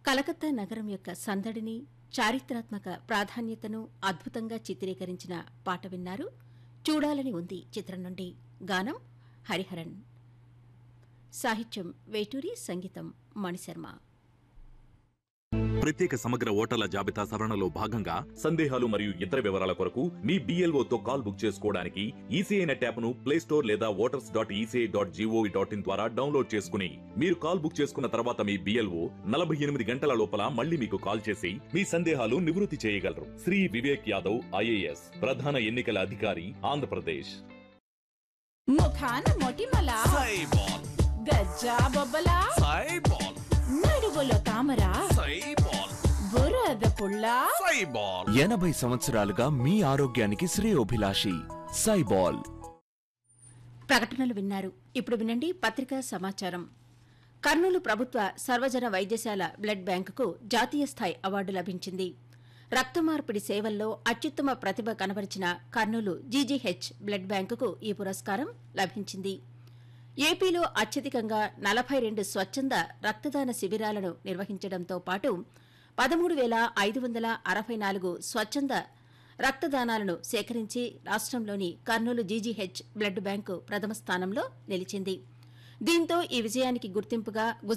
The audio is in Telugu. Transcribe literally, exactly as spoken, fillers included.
కలకత్తా నగరం యొక్క సందడిని, చారిత్రాత్మక ప్రాధాన్యతను అద్భుతంగా చిత్రీకరించిన పాట విన్నారు. చూడాలని ఉంది చిత్రం నుండి. గానం హరిహరన్, సాహిత్యం వేటూరి, సంగీతం మణిశర్మ. ప్రత్యేక సమగ్ర ఓటర్ల జాబితా సవరణలో భాగంగా సందేహాలు మరియు ఇతర వివరాల కొరకు మీ బిఎల్ఓతో కాల్ బుక్ చేసుకోవడానికి ఈసీఐ నెట్ యాప్ ను ప్లే స్టోర్ లేదా voters dot ECI dot GOV dot in ద్వారా డౌన్లోడ్ చేసుకుని మీరు కాల్ బుక్ చేసుకున్న తర్వాత మీ బిఎల్ఓ నలభై ఎనిమిది గంటల లోపల మళ్ళీ మీకు కాల్ చేసి మీ సందేహాలు నివృత్తి చేయగలరు. శ్రీ వివేక్ యాదవ్, ఐఏఎస్, ప్రధాన ఎన్నికల అధికారి, ఆంధ్రప్రదేశ్. ముఖాన మొటిమల సైబాల్, గజ్జా బొబ్బల సైబాల్, నడుగులో తామర సైబాల్, బురద పుల్ల సైబాల్. ఎనభై సంవత్సరాలుగా మీ ఆరోగ్యానికి శ్రేయోభిలాషి సైబాల్. ప్రకటనలు విన్నారు. ఇప్పుడు వినండి పత్రికా సమాచారం. కర్నూలు ప్రభుత్వ సర్వజన వైద్యశాల బ్లడ్ బ్యాంకుకు జాతీయ స్థాయి అవార్డు లభించింది. రక్త మార్పిడి సేవల్లో అత్యుత్తమ ప్రతిభ కనబరిచిన కర్నూలు జీజీహెచ్ బ్లడ్ బ్యాంకుకు ఈ పురస్కారం లభించింది. ఏపీలో అత్యధికంగా నలభై రెండు స్వచ్ఛంద రక్తదాన శిబిరాలను నిర్వహించడంతో పాటు పదమూడు వేల ఐదు వందల అరవై నాలుగు స్వచ్ఛంద రక్తదానాలను సేకరించి రాష్ట్రంలోని కర్నూలు జీజీహెచ్ బ్లడ్ బ్యాంకు ప్రథమ స్థానంలో నిలిచింది. దీంతో ఈ విజయానికి గుర్తింపుగా